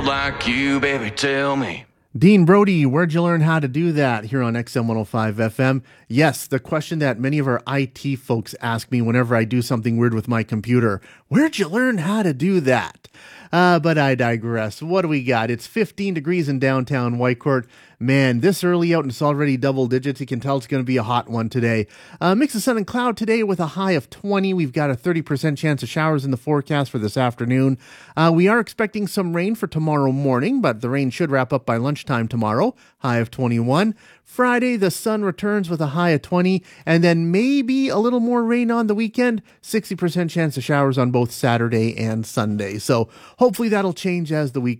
world like you, baby, tell me. Dean Brody, where'd you learn how to do that here on XM 105 FM? Yes, the question that many of our IT folks ask me whenever I do something weird with my computer. Where'd you learn how to do that? But I digress. What do we got? It's 15 degrees in downtown Whitecourt. Man, this early out and it's already double digits. You can tell it's going to be a hot one today. Mix of sun and cloud today with a high of 20. We've got a 30% chance of showers in the forecast for this afternoon. We are expecting some rain for tomorrow morning, but the rain should wrap up by lunchtime tomorrow. High of 21. Friday, the sun returns with a high of 20, and then maybe a little more rain on the weekend. 60% chance of showers on both Saturday and Sunday. So hopefully that'll change as the week